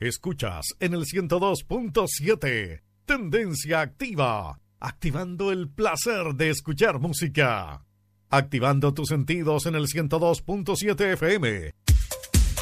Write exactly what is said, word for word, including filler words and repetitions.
Escuchas en el ciento dos punto siete. Tendencia Activa. Activando el placer de escuchar música. Activando tus sentidos en el ciento dos punto siete F M.